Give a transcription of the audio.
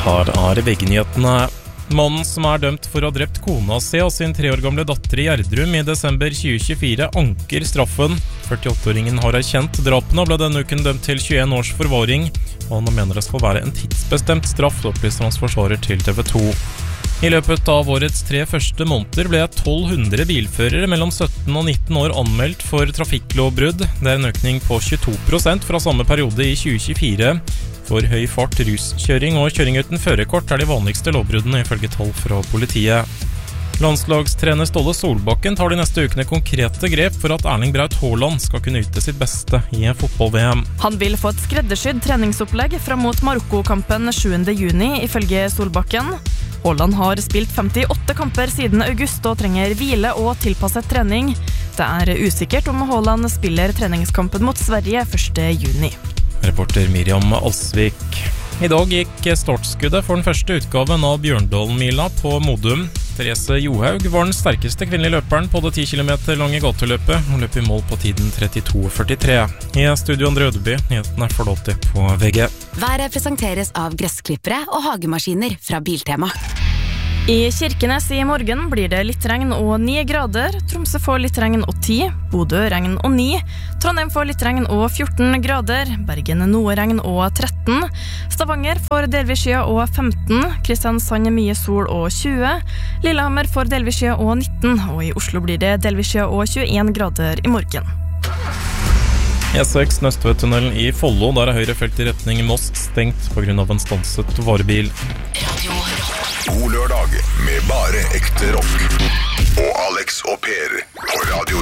Her VG-nyhetene. Mannen som dømt for å ha drept kona si og sin 3 år gamle datter i Gjerdrum i desember 2024 anker straffen. 48-åringen har erkjent drapene og ble denne uken dømt til 21 års forvaring. Og han mener det skal være en tidsbestemt straff, opplyser hans forsvarer til TV 2. I løpet av årets 3 første måneder ble 1200 bilførere mellom 17 og 19 år anmeldt for trafikklovbrudd. Det en økning på 22% fra samme periode i 2024. For høy fart, ruskjøring og kjøring uten førerkort de vanligste lovbruddene ifølge tall fra politiet. Landslagstrener Ståle Solbakken tar de neste ukene konkrete grep for at Erling Braut Haaland skal kunne yte sitt beste i fotball-VM. Han vil få et skreddersydd treningsopplegg fram mot Marokko-kampen 7. juni, ifølge Solbakken. Haaland har spilt 58 kamper siden august og trenger hvile og tilpasset trening. Det usikkert om Haaland spiller treningskampen mot Sverige 1. juni. Reporter Miriam Alsvik. I dag gikk startskuddet for den første utgaven av Bjørndalen-mila på Modum. Therese Johaug var den sterkeste kvinnelige løperen på det 10 km lange gateløpet. Hun løp i mål på tiden 32,43. I studio Andre Ødeby, nyhetene får du alltid på VG. Været presenteres av gressklippere og hagemaskiner fra Biltema. I Kirkenes i morgen blir det litt regn og 9 grader. Tromsø får litt regn og 10, Bodø regn og 9, Trondheim får litt regn og 14 grader, Bergen noe regn og 13, Stavanger får delvis skya og 15, Kristiansand mye sol og 20, Lillehammer får delvis skya og 19, og i Oslo blir det delvis skya og 21 grader i morgen. E6 Nøstvedtunnelen i Follo, der høyre felt i retning Moss stengt på grunn av en stanset varebil. God lørdag med bare ekte rock. Og Alex og Per på Radio